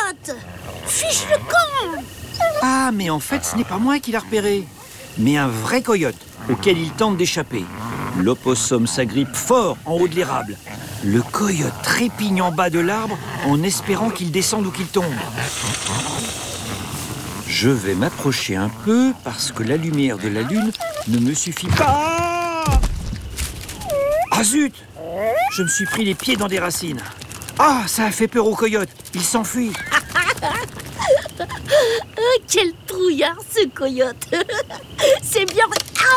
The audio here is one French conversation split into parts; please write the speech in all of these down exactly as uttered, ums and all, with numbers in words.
coyote! Fiche le camp! Ah, mais en fait, ce n'est pas moi qui l'a repéré, mais un vrai coyote auquel il tente d'échapper. L'opossum s'agrippe fort en haut de l'érable. Le coyote trépigne en bas de l'arbre en espérant qu'il descende ou qu'il tombe. Je vais m'approcher un peu parce que la lumière de la lune ne me suffit pas. Ah zut! Je me suis pris les pieds dans des racines. Ah, ça a fait peur au coyote. Il s'enfuit. Oh, quel trouillard ce coyote! C'est bien...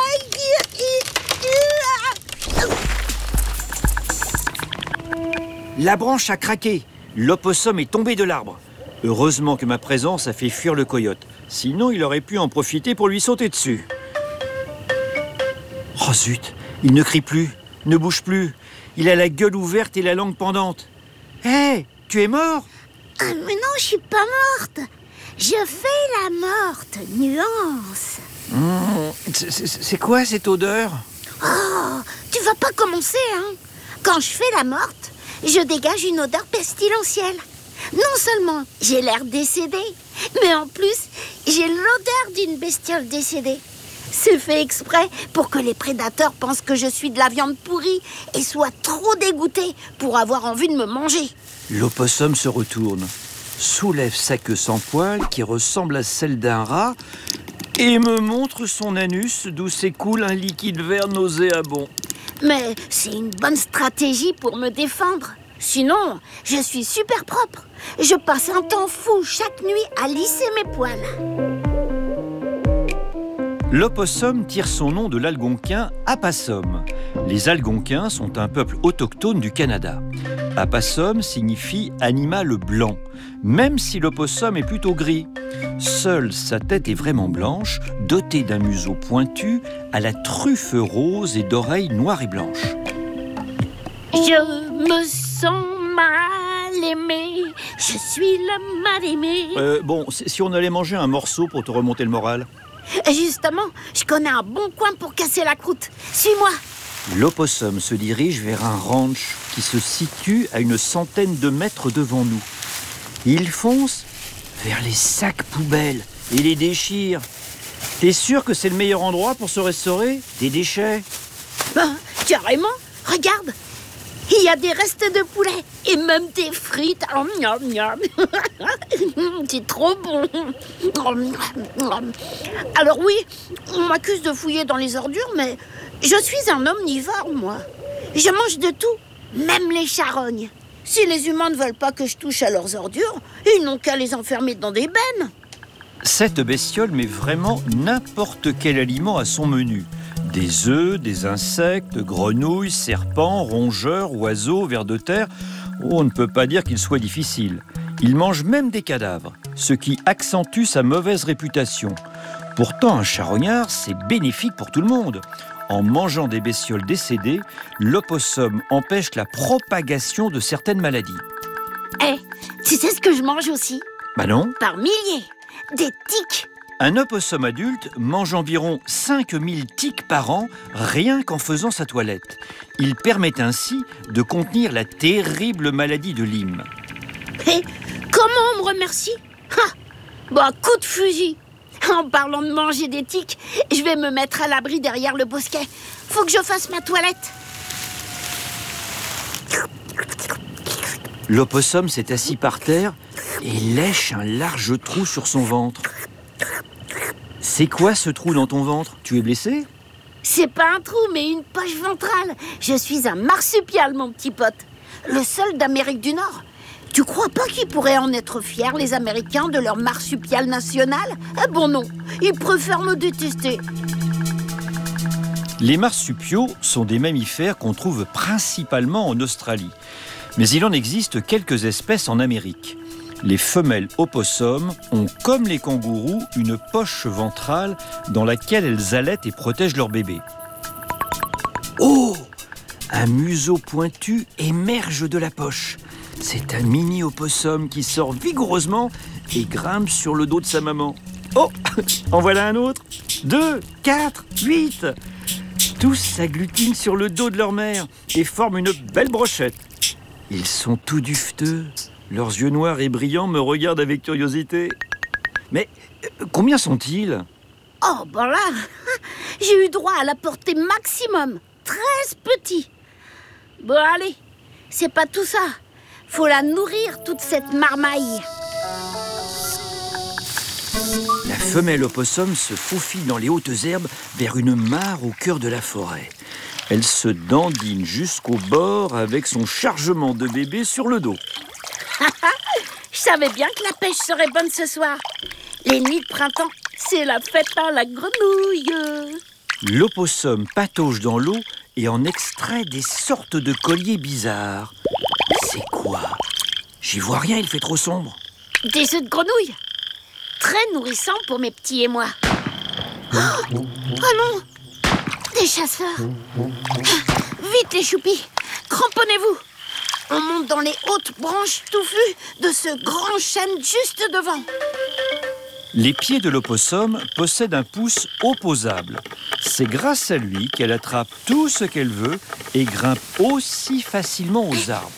La branche a craqué. L'opossum est tombé de l'arbre. Heureusement que ma présence a fait fuir le coyote. Sinon, il aurait pu en profiter pour lui sauter dessus. Oh zut! Il ne crie plus, ne bouge plus. Il a la gueule ouverte et la langue pendante. Hé, hey, tu es mort? Ah, mais non, je suis pas morte. Je fais la morte, nuance. Mmh, c'est, c'est, c'est quoi cette odeur? Oh, tu vas pas commencer, hein? Quand je fais la morte, je dégage une odeur pestilentielle. Non seulement j'ai l'air décédée, mais en plus, j'ai l'odeur d'une bestiole décédée. C'est fait exprès pour que les prédateurs pensent que je suis de la viande pourrie et soient trop dégoûtés pour avoir envie de me manger. L'opossum se retourne, soulève sa queue sans poil qui ressemble à celle d'un rat et me montre son anus d'où s'écoule un liquide vert nauséabond. Mais c'est une bonne stratégie pour me défendre. Sinon, je suis super propre. Je passe un temps fou chaque nuit à lisser mes poils. L'opossum tire son nom de l'algonquin Apassum. Les Algonquins sont un peuple autochtone du Canada. Apassum signifie animal blanc, même si l'opossum est plutôt gris. Seule sa tête est vraiment blanche, dotée d'un museau pointu, à la truffe rose et d'oreilles noires et blanches. Je me sens mal aimée, je suis le mal aimé. Euh, bon, si on allait manger un morceau pour te remonter le moral? Justement, je connais un bon coin pour casser la croûte. Suis-moi. L'opossum se dirige vers un ranch qui se situe à une centaine de mètres devant nous. Il fonce vers les sacs poubelles et les déchire. T'es sûr que c'est le meilleur endroit pour se restaurer des déchets? Ben, carrément, regarde. Il y a des restes de poulet et même des frites. Oh, miam, miam. C'est trop bon. Alors oui, on m'accuse de fouiller dans les ordures, mais je suis un omnivore, moi. Je mange de tout, même les charognes. Si les humains ne veulent pas que je touche à leurs ordures, ils n'ont qu'à les enfermer dans des bennes. Cette bestiole met vraiment n'importe quel aliment à son menu. Des œufs, des insectes, grenouilles, serpents, rongeurs, oiseaux, vers de terre. Oh, on ne peut pas dire qu'il soit difficile. Il mange même des cadavres, ce qui accentue sa mauvaise réputation. Pourtant, un charognard, c'est bénéfique pour tout le monde. En mangeant des bestioles décédées, l'opossum empêche la propagation de certaines maladies. Hé, hey, tu sais ce que je mange aussi? Bah non. Par milliers, des tiques. Un opossum adulte mange environ cinq mille tiques par an, rien qu'en faisant sa toilette. Il permet ainsi de contenir la terrible maladie de Lyme. Et comment on me remercie? Ha! Bah, coup de fusil. En parlant de manger des tiques, je vais me mettre à l'abri derrière le bosquet. Faut que je fasse ma toilette. L'opossum s'est assis par terre et lèche un large trou sur son ventre. C'est quoi ce trou dans ton ventre? Tu es blessé? C'est pas un trou, mais une poche ventrale. Je suis un marsupial, mon petit pote. Le seul d'Amérique du Nord. Tu crois pas qu'ils pourraient en être fiers, les Américains, de leur marsupial national? Eh bon non, ils préfèrent me détester. Les marsupiaux sont des mammifères qu'on trouve principalement en Australie. Mais il en existe quelques espèces en Amérique. Les femelles opossums ont, comme les kangourous, une poche ventrale dans laquelle elles allaitent et protègent leur bébé. Oh! Un museau pointu émerge de la poche. C'est un mini opossum qui sort vigoureusement et grimpe sur le dos de sa maman. Oh! En voilà un autre. Deux, quatre, huit. Tous s'agglutinent sur le dos de leur mère et forment une belle brochette. Ils sont tout duveteux, Leurs yeux noirs et brillants me regardent avec curiosité. Mais euh, combien sont-ils ? Oh, ben là, j'ai eu droit à la portée maximum. treize petits. Bon, allez, c'est pas tout ça. Faut la nourrir, toute cette marmaille. La femelle opossum se faufile dans les hautes herbes vers une mare au cœur de la forêt. Elle se dandine jusqu'au bord avec son chargement de bébés sur le dos. Je savais bien que la pêche serait bonne ce soir. Les nuits de printemps, c'est la fête à la grenouille. L'opossum patauge dans l'eau et en extrait des sortes de colliers bizarres. C'est quoi ? J'y vois rien, il fait trop sombre. Des œufs de grenouille. Très nourrissants pour mes petits et moi. Oh, oh non! Des chasseurs. Vite les choupis, cramponnez-vous. On monte dans les hautes branches touffues de ce grand chêne juste devant. Les pieds de l'opossum possèdent un pouce opposable. C'est grâce à lui qu'elle attrape tout ce qu'elle veut et grimpe aussi facilement aux arbres.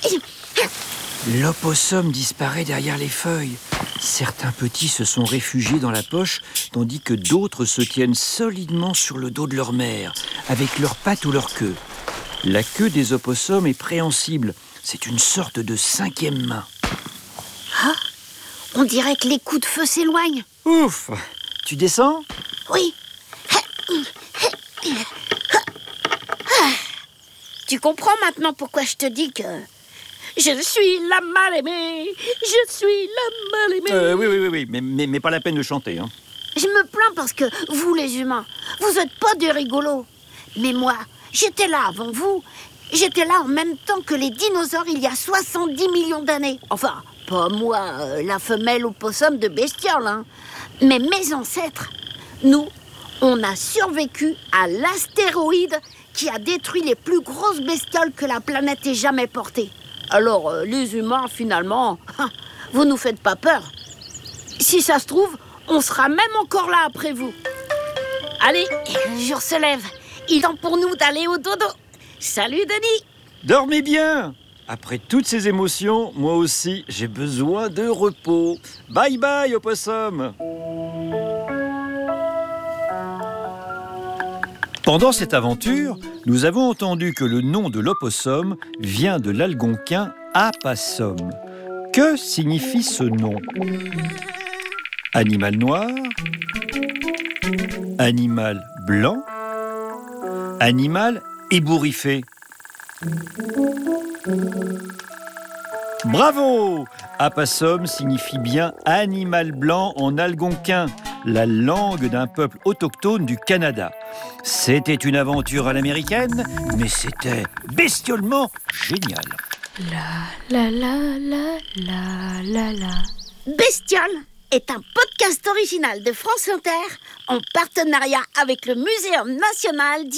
L'opossum disparaît derrière les feuilles. Certains petits se sont réfugiés dans la poche, tandis que d'autres se tiennent solidement sur le dos de leur mère, avec leurs pattes ou leur queue. La queue des opossums est préhensible. C'est une sorte de cinquième main. Ah, on dirait que les coups de feu s'éloignent. Ouf! Tu descends? Oui. Tu comprends maintenant pourquoi je te dis que... Je suis la mal-aimée, je suis la mal-aimée. Euh, oui, oui, oui, oui. Mais, mais, mais pas la peine de chanter. Hein. Je me plains parce que vous, les humains, vous n'êtes pas des rigolos. Mais moi, j'étais là avant vous. J'étais là en même temps que les dinosaures il y a soixante-dix millions d'années. Enfin, pas moi, euh, la femelle opossum de bestiole, hein. Mais mes ancêtres, nous, on a survécu à l'astéroïde qui a détruit les plus grosses bestioles que la planète ait jamais portées. Alors, euh, les humains, finalement, vous nous faites pas peur. Si ça se trouve, on sera même encore là après vous. Allez, le jour se lève. Il est temps pour nous d'aller au dodo. Salut, Denis. Dormez bien. Après toutes ces émotions, moi aussi, j'ai besoin de repos. Bye bye, opossum. Pendant cette aventure, nous avons entendu que le nom de l'opossum vient de l'algonquin apassum. Que signifie ce nom ? Animal noir ? Animal blanc ? Animal ébouriffé ? Bravo ! Apassum signifie bien animal blanc en algonquin, la langue d'un peuple autochtone du Canada. C'était une aventure à l'américaine, mais c'était bestiolement génial. La la la la la la la. Bestiole est un podcast original de France Inter en partenariat avec le Muséum national